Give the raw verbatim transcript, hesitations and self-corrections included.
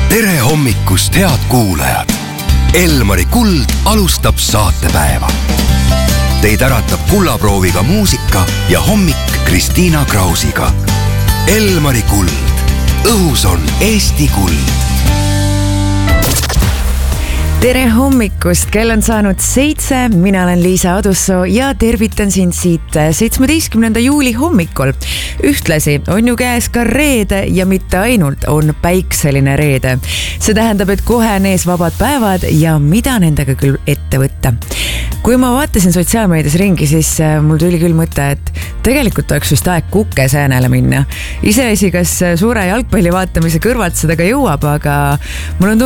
tere hommikust, head kuulajad! Elmari Kuld alustab saatepäeva. Teid äratab kullaprooviga muusika ja hommik Kristiina Krausiga. Elmari Kuld. Õhus on Eesti kuld. Tere hommikust, kell on saanud seitse, mina olen Liisa Adussoo ja tervitan sind siit seitsmeteistkümnenda juuli hommikul. Ühtlasi on ju käes ka reede ja mitte ainult on päikseline reede. See tähendab, et kohe on ees vabad päevad ja mida nendega küll ette võtta. Kui ma vaatasin sotsiaalmeedias ringi, siis mul tuli küll mõte, et tegelikult oleks vist aeg kukesäänele minna. Iseasi, kas suure jalgpalli vaatamise kõrvalt seda ka jõuab, aga mul on